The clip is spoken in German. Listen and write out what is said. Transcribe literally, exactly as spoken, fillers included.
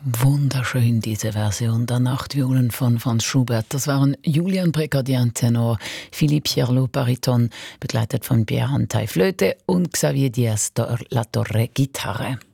Wunderschön, diese Version der Nachtviolen von Franz Schubert. Das waren Julian Precadian Tenor, Philippe Pierlot Bariton, begleitet von Pierre Hantai Flöte und Xavier Diaz La Torre Gitarre.